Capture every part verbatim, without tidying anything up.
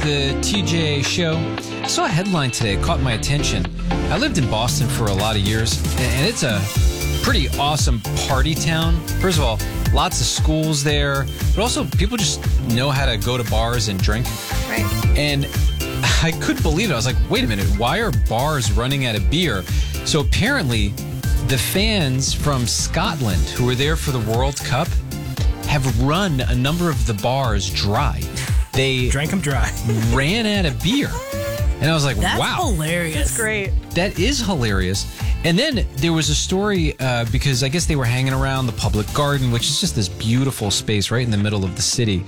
The T J Show. I saw a headline today. It caught my attention. I lived in Boston for a lot of years, and it's a pretty awesome party town. First of all, lots of schools there, but also people just know how to go to bars and drink. Right. And I couldn't believe it. I was like, wait a minute, why are bars running out of beer? So apparently, the fans from Scotland who were there for the World Cup have run a number of the bars dry. They drank them dry. ran out of beer. And I was like, That's wow. hilarious. That's great. That is hilarious. And then there was a story uh, because I guess they were hanging around the Public Garden, which is just this beautiful space right in the middle of the city.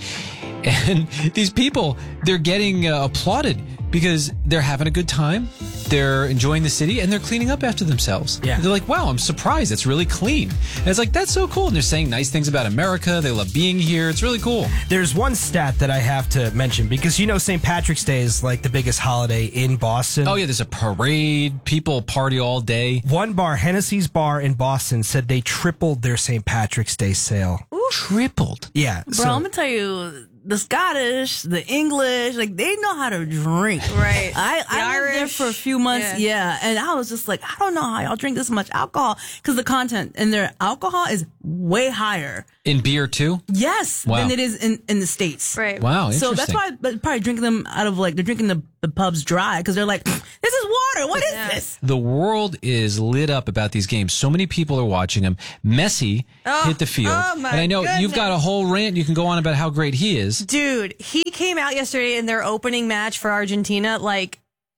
And these people, they're getting uh, applauded because they're having a good time. They're enjoying the city and they're cleaning up after themselves. Yeah. They're like, wow, I'm surprised. It's really clean. And it's like, that's so cool. And they're saying nice things about America. They love being here. It's really cool. There's one stat that I have to mention because you know Saint Patrick's Day is like the biggest holiday in Boston. Oh, yeah, there's a parade. People party all day. One bar, Hennessy's Bar in Boston, said they tripled their Saint Patrick's Day sale. Tripled. Yeah. Bro, I'm going to tell you, the Scottish, the English, like, they know how to drink. Right. I, The I lived there Irish. for a few months, yeah. Yeah. And I was just like, I don't know how y'all drink this much alcohol. Because the content in their alcohol is way higher. In beer, too? Yes. Wow. Than it is in, in the States. Right. Wow, interesting. So that's why they're probably drinking them out of, like, they're drinking the, the pubs dry. Because they're like, this is water. What is Yeah. this? The world is lit up about these games. So many people are watching them. Messi Oh, hit the field. oh my and I know you've got a goodness. whole rant you can go on about how great he is. Dude, he came out yesterday in their opening match for Argentina. Like,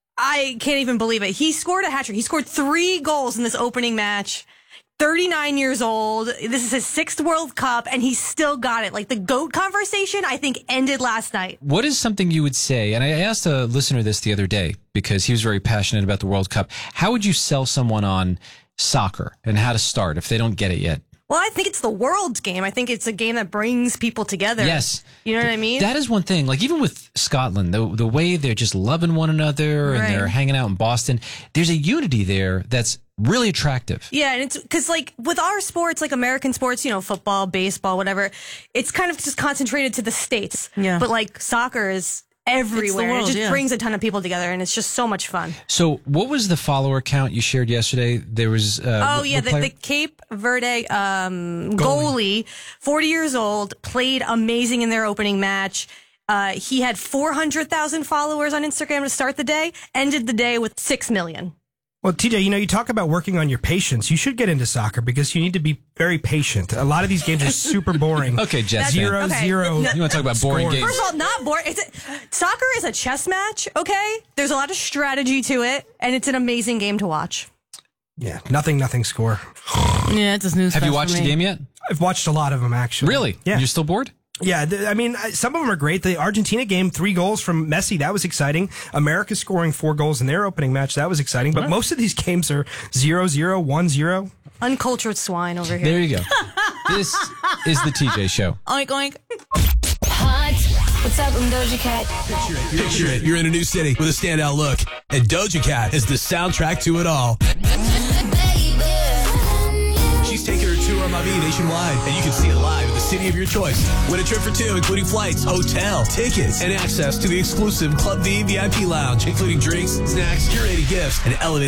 I can't even believe it. He scored a hat trick. He scored three goals in this opening match. thirty-nine years old. This is his sixth World Cup, and he still got it. Like, the GOAT conversation, I think, ended last night. What is something you would say? And I asked a listener this the other day because he was very passionate about the World Cup. How would you sell someone on soccer and how to start if they don't get it yet? Well, I think it's the world's game. I think it's a game that brings people together. Yes. You know what I mean? That is one thing. Like, even with Scotland, the the way they're just loving one another and Right. they're hanging out in Boston, there's a unity there that's really attractive. Yeah, and it's because, like, with our sports, like American sports, you know, football, baseball, whatever, it's kind of just concentrated to the States. Yeah. But, like, soccer is everywhere. world, it just yeah. brings a ton of people together, and it's just so much fun. So what was the follower count you shared yesterday? There was... Uh, Oh, what- yeah, what the, player? the Cape Verde um, goalie, forty years old, played amazing in their opening match. Uh, he had four hundred thousand followers on Instagram to start the day, ended the day with six million. Well, T J, you know, you talk about working on your patience. You should get into soccer because you need to be very patient. A lot of these games are super boring. Okay, Jets. Zero, Okay. zero. You want to talk about boring Score. games? First of all, not boring. It's a, soccer is a chess match, okay? There's a lot of strategy to it, and it's an amazing game to watch. Yeah, nothing, nothing score. Yeah, it's a snooze Have you fest for watched the me. game yet? I've watched a lot of them, actually. Really? Yeah. You're still bored? Yeah, th- I mean, I- some of them are great. The Argentina game, three goals from Messi, that was exciting. America scoring four goals in their opening match, that was exciting. But most of these games are zero zero, one zero. Uncultured swine over here. There you go. This is the T J Show. Oink, oink. Hot. What's up? I'm Doja Cat. Picture it. You're in a new city with a standout look, and Doja Cat is the soundtrack to it all. She's taking her tour on My V nationwide, and you can see it live in the city of your choice. Win a trip for two, including flights, hotel, tickets, and access to the exclusive Club V V I P lounge, including drinks, snacks, curated gifts, and elevated